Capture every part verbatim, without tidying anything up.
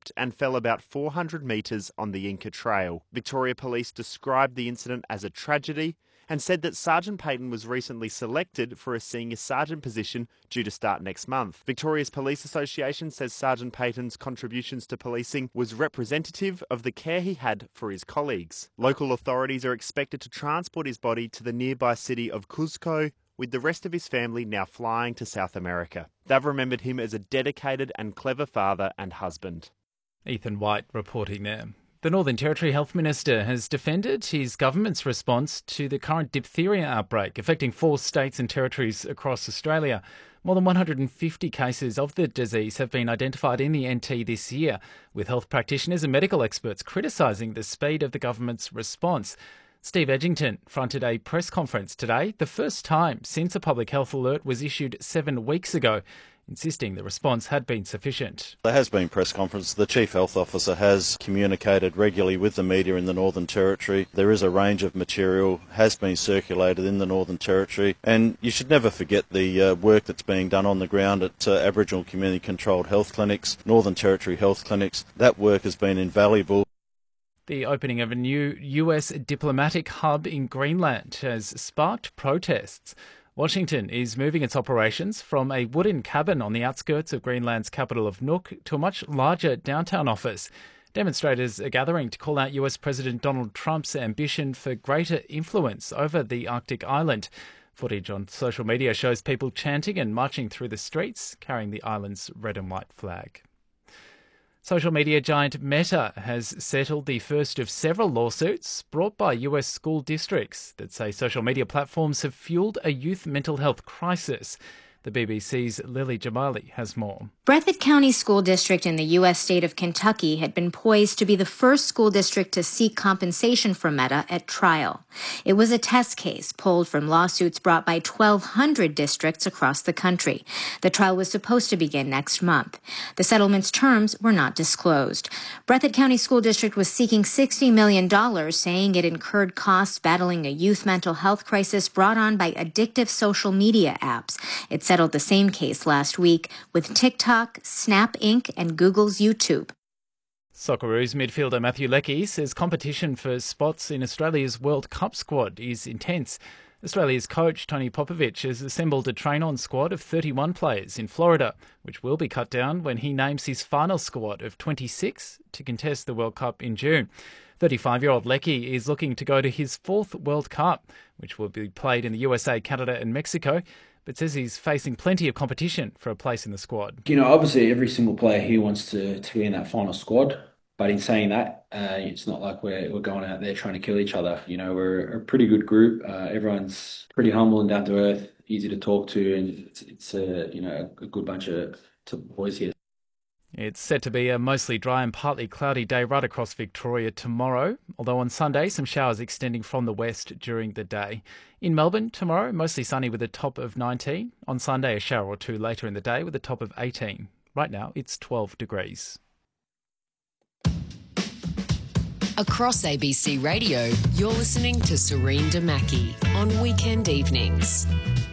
slipped and fell about four hundred metres on the Inca Trail. Victoria Police described the incident as a tragedy and said that Sergeant Payton was recently selected for a senior sergeant position due to start next month. Victoria's Police Association says Sergeant Payton's contributions to policing was representative of the care he had for his colleagues. Local authorities are expected to transport his body to the nearby city of Cuzco, with the rest of his family now flying to South America. They've remembered him as a dedicated and clever father and husband. Ethan White reporting there. The Northern Territory Health Minister has defended his government's response to the current diphtheria outbreak affecting four states and territories across Australia. More than one hundred fifty cases of the disease have been identified in the N T this year, with health practitioners and medical experts criticising the speed of the government's response. Steve Edgington fronted a press conference today, the first time since a public health alert was issued seven weeks ago, insisting the response had been sufficient. There has been press conference. The Chief Health Officer has communicated regularly with the media in the Northern Territory. There is a range of material has been circulated in the Northern Territory, and you should never forget the uh, work that's being done on the ground at uh, Aboriginal community controlled health clinics, Northern Territory health clinics. That work has been invaluable. The opening of a new U S diplomatic hub in Greenland has sparked protests. Washington is moving its operations from a wooden cabin on the outskirts of Greenland's capital of Nuuk to a much larger downtown office. Demonstrators are gathering to call out U S President Donald Trump's ambition for greater influence over the Arctic island. Footage on social media shows people chanting and marching through the streets, carrying the island's red and white flag. Social media giant Meta has settled the first of several lawsuits brought by U S school districts that say social media platforms have fueled a youth mental health crisis. The B B C's Lily Jamali has more. Breathitt County School District in the U S state of Kentucky had been poised to be the first school district to seek compensation from Meta at trial. It was a test case pulled from lawsuits brought by twelve hundred districts across the country. The trial was supposed to begin next month. The settlement's terms were not disclosed. Breathitt County School District was seeking sixty million dollars, saying it incurred costs battling a youth mental health crisis brought on by addictive social media apps. It settled the same case last week with TikTok, Snap Incorporated, and Google's YouTube. Socceroos midfielder Matthew Leckie says competition for spots in Australia's World Cup squad is intense. Australia's coach Tony Popovich has assembled a train-on squad of thirty-one players in Florida, which will be cut down when he names his final squad of twenty-six to contest the World Cup in June. thirty-five-year-old Leckie is looking to go to his fourth World Cup, which will be played in the U S A, Canada and Mexico, but says he's facing plenty of competition for a place in the squad. You know, obviously every single player here wants to, to be in that final squad, but in saying that, uh, it's not like we're we're going out there trying to kill each other. You know, we're a pretty good group. Uh, everyone's pretty humble and down to earth, easy to talk to, and it's, it's a, you know, a good bunch of boys here. It's set to be a mostly dry and partly cloudy day right across Victoria tomorrow, although on Sunday some showers extending from the west during the day. In Melbourne tomorrow, mostly sunny with a top of nineteen. On Sunday, a shower or two later in the day with a top of eighteen. Right now, it's twelve degrees. Across A B C Radio, you're listening to Serene Damaki on weekend evenings.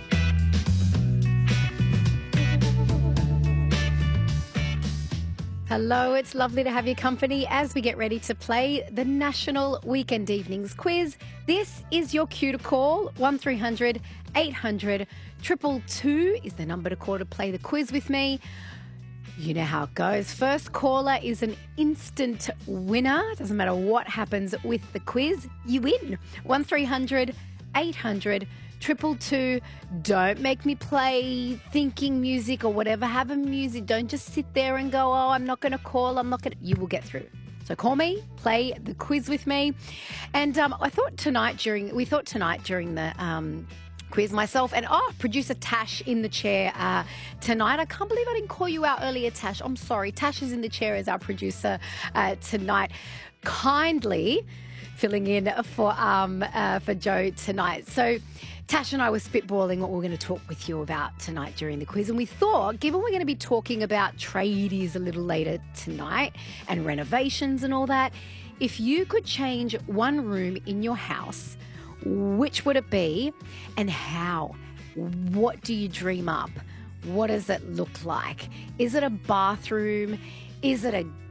Hello, it's lovely to have your company as we get ready to play the National Weekend Evenings Quiz. This is your cue to call. one three hundred eight hundred two two two is the number to call to play the quiz with me. You know how it goes. First caller is an instant winner. Doesn't matter what happens with the quiz, you win. one three hundred eight hundred two two two. Don't make me play thinking music or whatever. Have a music. Don't just sit there and go, oh, I'm not going to call. I'm not going to. You will get through. So call me, play the quiz with me. And um, I thought tonight during, we thought tonight during the um, quiz, myself and, oh, producer Tash in the chair uh, tonight. I can't believe I didn't call you out earlier, Tash. I'm sorry. Tash is in the chair as our producer uh, tonight. Kindly filling in for um uh, for Joe tonight. So Tash and I were spitballing what we're going to talk with you about tonight during the quiz, and we thought, given we're going to be talking about tradies a little later tonight and renovations and all that, if you could change one room in your house, which would it be and how? What do you dream up? What does it look like? Is it a bathroom? Is it a